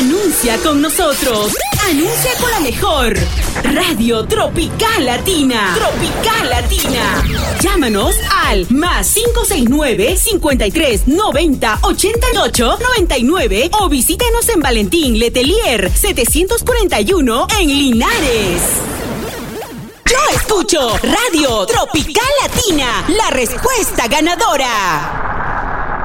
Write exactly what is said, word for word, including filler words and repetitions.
Anuncia con nosotros. Anuncia con la mejor Radio Tropical Latina. Tropical Latina. Llámanos al más cinco seis nueve, cincuenta y tres, noventa, ochenta y ocho, noventa y nueve o visítenos en Valentín Letelier setecientos cuarenta y uno en Linares. Yo escucho Radio Tropical Latina, la respuesta ganadora.